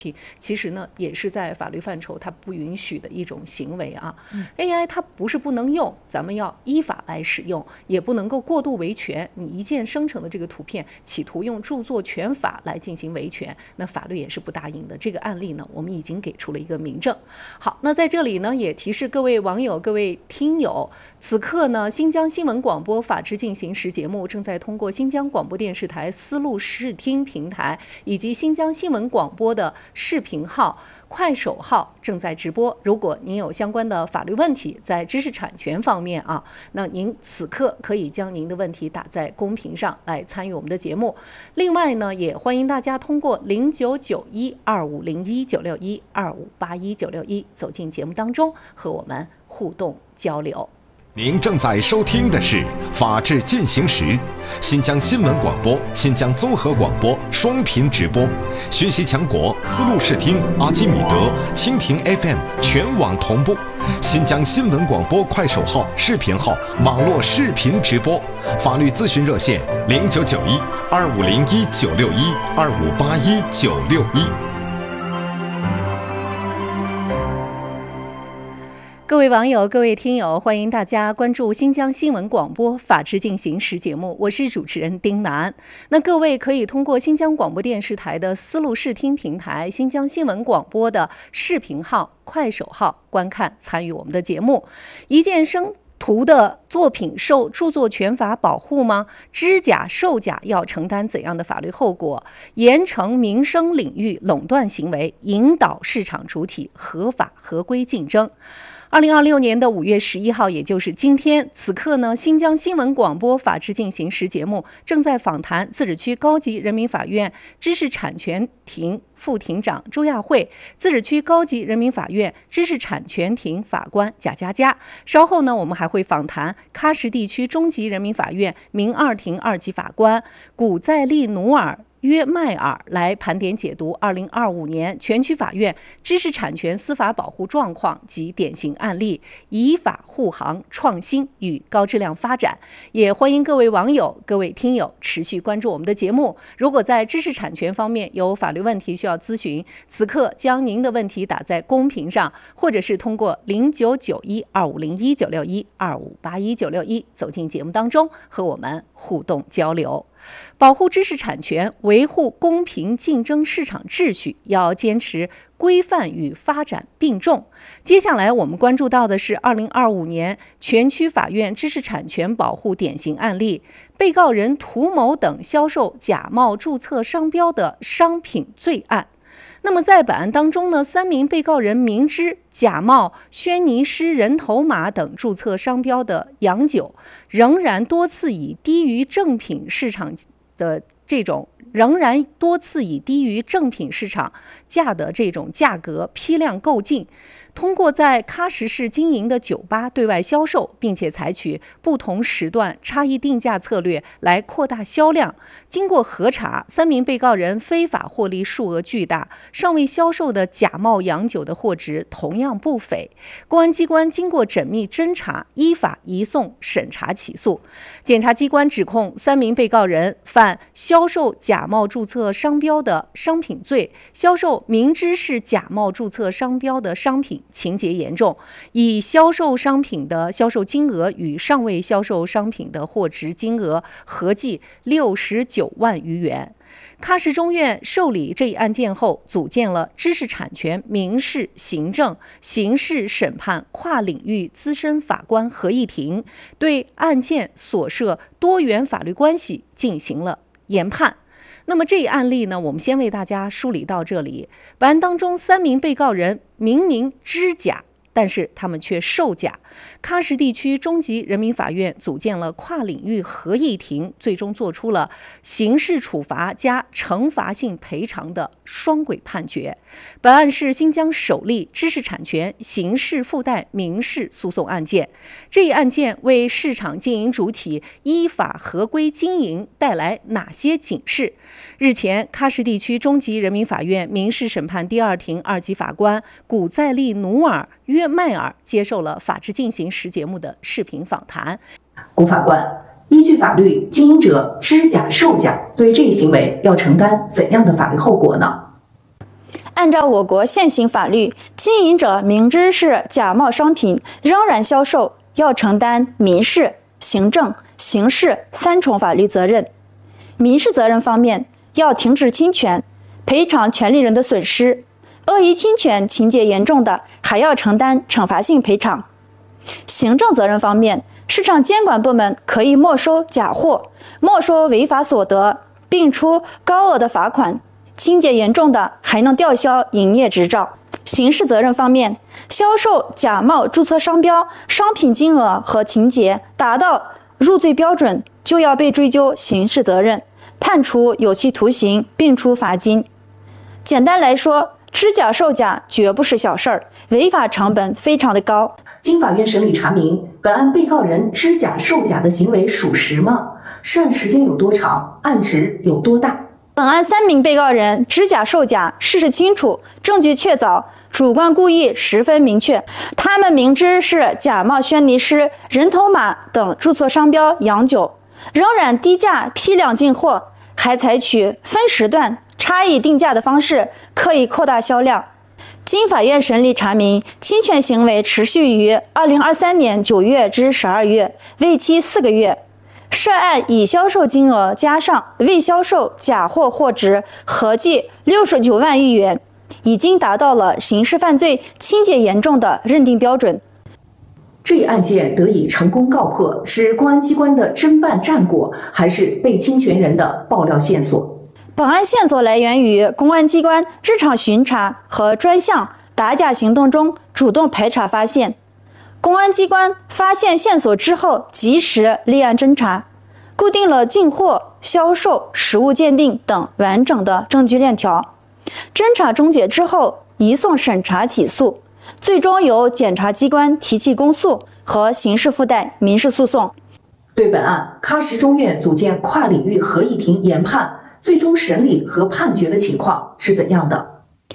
其实呢，也是在法律范畴它不允许的一种行为啊。AI 它不是不能用，咱们要依法来使用，也不能够过度维权。你一键生成的这个图片，企图用著作权法来进行维权，那法律也是不答应的。这个案例呢，我们已经给出了一个明证。好，那在这里呢，也提示各位网友、各位听友，此刻呢，新疆新闻广播法治进行时节目正在通过新疆广播电视台丝路视听平台以及新疆新闻广播的视频号、快手号正在直播。如果您有相关的法律问题，在知识产权方面啊，那您此刻可以将您的问题打在公屏上来参与我们的节目。另外呢，也欢迎大家通过099125019612581961走进节目当中，和我们互动交流。 您正在收听的是《法治进行时》，新疆新闻广播、新疆综合广播双频直播，学习强国丝路视听、阿基米德、蜻蜓 FM 全网同步，新疆新闻广播快手号、视频号网络视频直播，法律咨询热线099125019612581961。 各位网友、各位听友，欢迎大家关注新疆新闻广播法治进行时节目，我是主持人丁楠。那各位可以通过新疆广播电视台的丝路视听平台、新疆新闻广播的视频号、快手号观看参与我们的节目。一键生图的作品受著作权法保护吗？知假售假要承担怎样的法律后果？严惩民生领域垄断行为，引导市场主体合法合规竞争。2026年的5月11号，也就是今天，此刻呢，新疆新闻广播法治进行时节目正在访谈自治区高级人民法院知识产权庭副庭长周亚慧，自治区高级人民法院知识产权庭法官贾佳佳。稍后呢，我们还会访谈喀什地区中级人民法院民二庭2级法官古再利努尔约迈尔来盘点解读2025年全区法院知识产权司法保护状况及典型案例，以法护航创新与高质量发展。也欢迎各位网友、各位听友持续关注我们的节目。如果在知识产权方面有法律问题需要咨询，此刻将您的问题打在公屏上，或者是通过099125019612581961走进节目当中，和我们互动交流。保护知识产权，维护公平竞争市场秩序，要坚持规范与发展并重。接下来我们关注到的是2025年全区法院知识产权保护典型案例，被告人涂某等销售假冒注册商标的商品罪案。那么在本案当中呢，3名被告人明知假冒轩尼诗人头马等注册商标的洋酒，仍然多次以低于正品市场价的这种价格批量购进，通过在喀什市经营的酒吧对外销售，并且采取不同时段差异定价策略来扩大销量。经过核查，3名被告人非法获利数额巨大，尚未销售的假冒洋酒的货值同样不菲。公安机关经过缜密侦查，依法移送审查起诉。检察机关指控3名被告人犯销售假冒注册商标的商品罪，销售明知是假冒注册商标的商品情节严重，以销售商品的销售金额与尚未销售商品的货值金额合计69万余元。喀什中院受理这一案件后，组建了知识产权民事、行政、刑事审判跨领域资深法官合议庭，对案件所涉多元法律关系进行了研判。那么这一案例呢，我们先为大家梳理到这里。本案当中，3名被告人明明知假，但是他们却售假。喀什地区中级人民法院组建了跨领域合议庭，最终作出了刑事处罚加惩罚性赔偿的双轨判决。本案是新疆首例知识产权刑事附带民事诉讼案件。这一案件为市场经营主体依法合规经营带来哪些警示？日前，喀什地区中级人民法院民事审判第2庭2级法官古再利努尔约迈尔接受了《法治进行时》节目的视频访谈。 古法官，依据法律，经营者知假售假，对这一行为要承担怎样的法律后果呢？ 按照我国现行法律，经营者明知是假冒商品仍然销售，要承担民事、行政、刑事3重法律责任。民事责任方面，要停止侵权，赔偿权利人的损失；恶意侵权情节严重的，还要承担惩罚性赔偿。行政责任方面，市场监管部门可以没收假货、没收违法所得，并处高额的罚款；情节严重的，还能吊销营业执照。刑事责任方面，销售假冒注册商标，商品金额和情节达到入罪标准，就要被追究刑事责任，判处有期徒刑，并处罚金。简单来说，知假售假绝不是小事儿，违法成本非常的高。 经法院审理查明，本案被告人知假售假的行为属实吗？涉案时间有多长？案值有多大？ 本案3名被告人知假售假，事实清楚，证据确凿，主观故意十分明确。他们明知是假冒轩尼诗、人头马等注册商标洋酒，仍然低价批量进货，还采取分时段、差异定价的方式，刻意扩大销量。经法院审理查明，侵权行为持续于2023年9月至12月，为期4个月。涉案已销售金额加上未销售假货货值合计69万余元，已经达到了刑事犯罪情节严重的认定标准。 这一案件得以成功告破，是公安机关的侦办战果，还是被侵权人的爆料线索？ 本案线索来源于公安机关日常巡查和专项打假行动中主动排查发现。公安机关发现线索之后，及时立案侦查，固定了进货、销售、实物鉴定等完整的证据链条。侦查终结之后，移送审查起诉，最终由检察机关提起公诉和刑事附带民事诉讼。 对本案，喀什中院组建跨领域合议庭研判，最终审理和判决的情况是怎样的？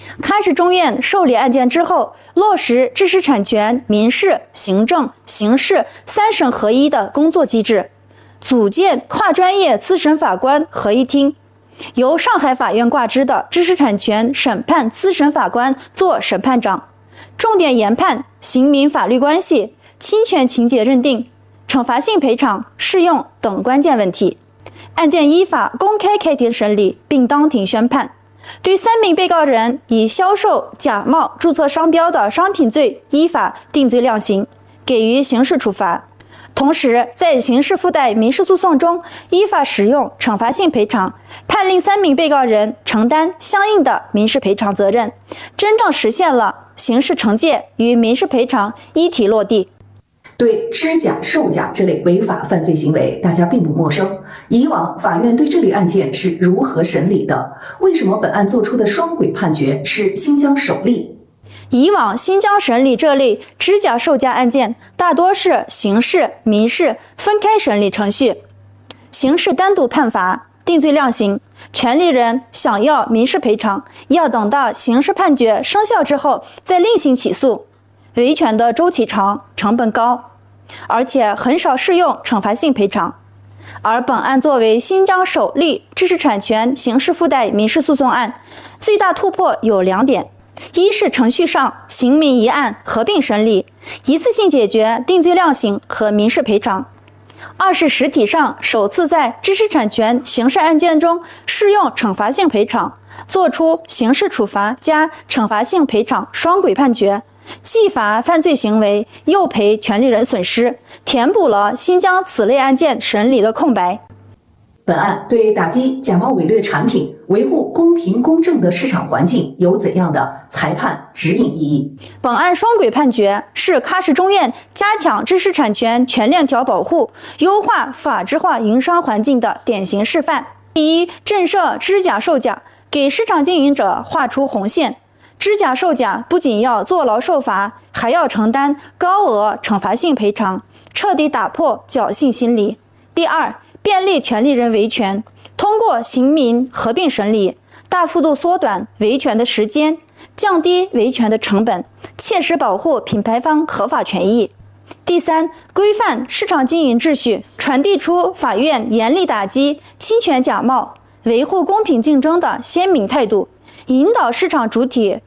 对知假售假这类违法犯罪行为，大家并不陌生。以往法院对这类案件是如何审理的？为什么本案作出的双轨判决是新疆首例？ 以往新疆审理这类知假售假案件，大多是刑事、民事分开审理程序，刑事单独判罚、定罪量刑，权利人想要民事赔偿，要等到刑事判决生效之后再另行起诉，维权的周期长，成本高，而且很少适用惩罚性赔偿。而本案作为新疆首例知识产权刑事附带民事诉讼案，最大突破有2点：一是程序上刑民一案合并审理，一次性解决定罪量刑和民事赔偿；二是实体上首次在知识产权刑事案件中适用惩罚性赔偿，作出刑事处罚加惩罚性赔偿双轨判决，既罚犯罪行为，又赔权利人损失，填补了新疆此类案件审理的空白。 本案对打击假冒伪劣产品、维护公平公正的市场环境有怎样的裁判指引意义？ 本案双轨判决是喀什中院加强知识产权全链条保护、优化法治化营商环境的典型示范。第一，震慑知假售假，给市场经营者画出红线。知假售假不仅要坐牢受罚，还要承担高额惩罚性赔偿，彻底打破侥幸心理。第二，便利权利人维权，通过刑民合并审理，大幅度缩短维权的时间，降低维权的成本，切实保护品牌方合法权益。第三，规范市场经营秩序，传递出法院严厉打击侵权假冒、维护公平竞争的鲜明态度， 引导市场主体